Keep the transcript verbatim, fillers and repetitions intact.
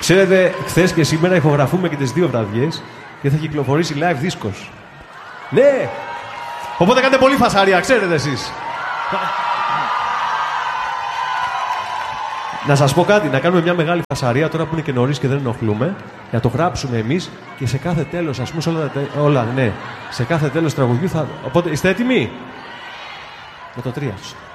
Ξέρετε, χθες και σήμερα ηχογραφούμε και τις δύο βραδιές και θα κυκλοφορήσει live δίσκος. Ναι! Οπότε κάνετε πολύ φασαρία, ξέρετε εσείς. Να σας πω κάτι, να κάνουμε μια μεγάλη φασαρία τώρα που είναι και νωρίς και δεν ενοχλούμε, να το γράψουμε εμείς και σε κάθε τέλος, ας πούμε, σε όλα, όλα, ναι, σε κάθε τέλος τραγουδιού θα... Οπότε, είστε έτοιμοι? Με το τρία.